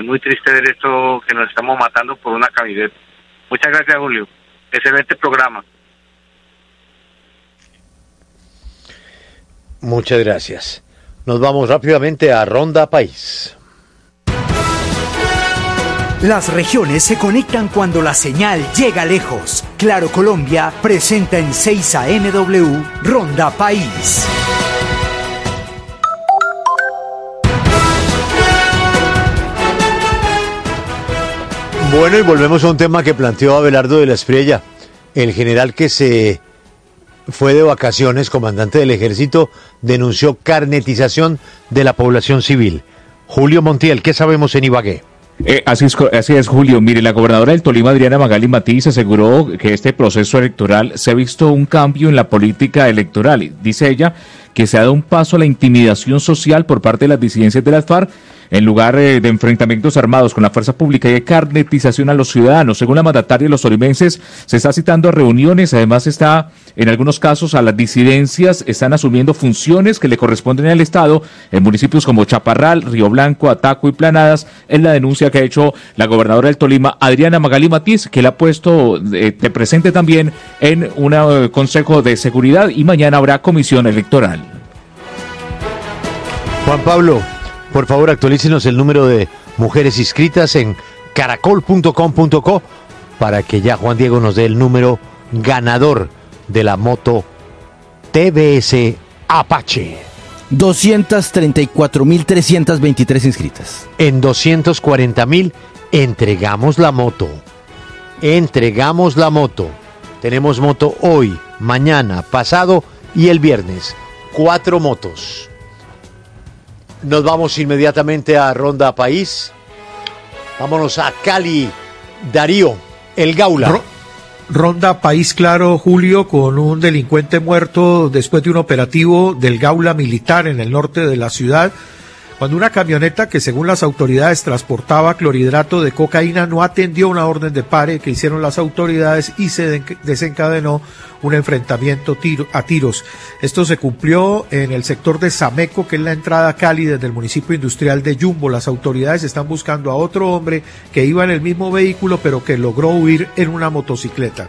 muy triste ver esto, que nos estamos matando por una camioneta. Muchas gracias, Julio. Excelente programa. Muchas gracias. Nos vamos rápidamente a Ronda País. Las regiones se conectan cuando la señal llega lejos. Claro Colombia presenta en 6 AMW Ronda País. Bueno, y volvemos a un tema que planteó Abelardo de la Espriella, el general que se fue de vacaciones, comandante del ejército, denunció carnetización de la población civil. Julio Montiel, ¿qué sabemos en Ibagué? Así es, Julio. Mire, la gobernadora del Tolima, Adriana Magali Matiz, aseguró que este proceso electoral se ha visto un cambio en la política electoral. Dice ella que se ha dado un paso a la intimidación social por parte de las disidencias de las FARC en lugar de enfrentamientos armados con la fuerza pública y de carnetización a los ciudadanos. Según la mandataria, los tolimenses se está citando a reuniones, además está, en algunos casos, a las disidencias están asumiendo funciones que le corresponden al Estado en municipios como Chaparral, Río Blanco, Ataco y Planadas. Es la denuncia que ha hecho la gobernadora del Tolima, Adriana Magali Matiz, que la ha puesto de presente también en un consejo de seguridad, y mañana habrá comisión electoral. Juan Pablo, por favor, actualícenos el número de mujeres inscritas en caracol.com.co para que ya Juan Diego nos dé el número ganador de la moto TBS Apache. 234.323 inscritas. En 240.000 entregamos la moto. Entregamos la moto. Tenemos moto hoy, mañana, pasado y el viernes. 4 motos. Nos vamos inmediatamente a Ronda País. Vámonos a Cali. Darío, el Gaula. Ronda País, claro, Julio, con un delincuente muerto después de un operativo del Gaula militar en el norte de la ciudad, cuando una camioneta que según las autoridades transportaba clorhidrato de cocaína no atendió una orden de pare que hicieron las autoridades y se desencadenó un enfrentamiento a tiros. Esto se cumplió en el sector de Sameco, que es la entrada a Cali desde el municipio industrial de Yumbo. Las autoridades están buscando a otro hombre que iba en el mismo vehículo pero que logró huir en una motocicleta.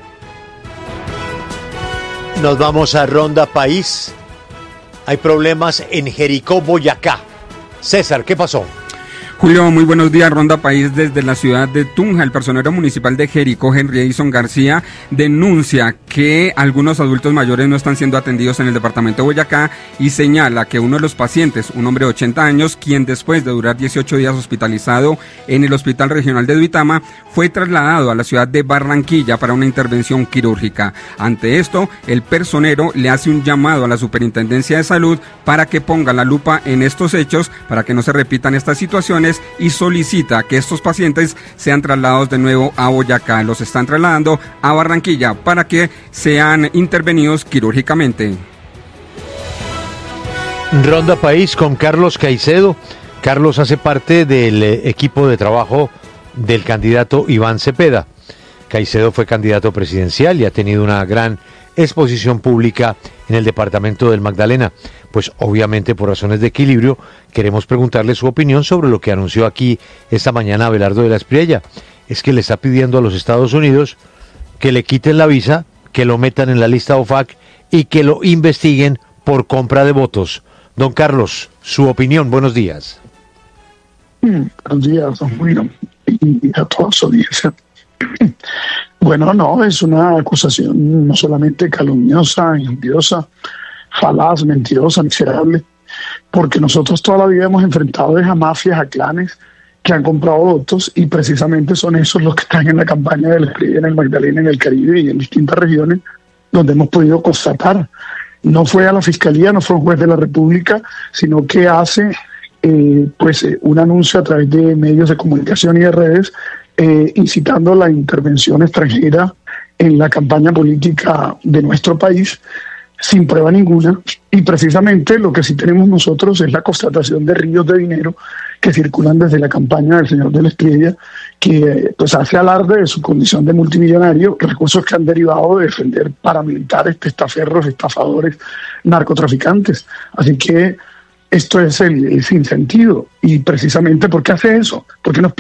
Nos vamos a Ronda País. Hay problemas en Jericó, Boyacá. César, ¿qué pasó? Julio, muy buenos días. Ronda País desde la ciudad de Tunja. El personero municipal de Jericó, Henry Edison García, denuncia que algunos adultos mayores no están siendo atendidos en el departamento de Boyacá y señala que uno de los pacientes, un hombre de 80 años, quien después de durar 18 días hospitalizado en el Hospital Regional de Duitama, fue trasladado a la ciudad de Barranquilla para una intervención quirúrgica. Ante esto, el personero le hace un llamado a la Superintendencia de Salud para que ponga la lupa en estos hechos, para que no se repitan estas situaciones, y solicita que estos pacientes sean trasladados de nuevo a Boyacá. Los están trasladando a Barranquilla para que sean intervenidos quirúrgicamente. Ronda País con Carlos Caicedo. Carlos hace parte del equipo de trabajo del candidato Iván Cepeda. Caicedo fue candidato presidencial y ha tenido una gran exposición pública en el departamento del Magdalena. Pues obviamente por razones de equilibrio queremos preguntarle su opinión sobre lo que anunció aquí esta mañana Abelardo de la Espriella. Es que le está pidiendo a los Estados Unidos que le quiten la visa, que lo metan en la lista OFAC y que lo investiguen por compra de votos. Don Carlos, su opinión, buenos días. Buenos días, don Julio, y a toda su audiencia. Bueno, no, es una acusación no solamente calumniosa, injuriosa, falaz, mentirosa, miserable, porque nosotros toda la vida hemos enfrentado a mafias, a clanes que han comprado votos, y precisamente son esos los que están en la campaña del Espriella, en el Magdalena, en el Caribe y en distintas regiones donde hemos podido constatar. No fue a la Fiscalía, no fue un juez de la República, sino que hace un anuncio a través de medios de comunicación y de redes, incitando la intervención extranjera en la campaña política de nuestro país, sin prueba ninguna. Y precisamente lo que sí tenemos nosotros es la constatación de ríos de dinero que circulan desde la campaña del señor de la Espriella, que pues hace alarde de su condición de multimillonario, recursos que han derivado de defender paramilitares, testaferros, estafadores, narcotraficantes. Así que esto es el sinsentido. Y precisamente, ¿por qué hace eso? Porque nos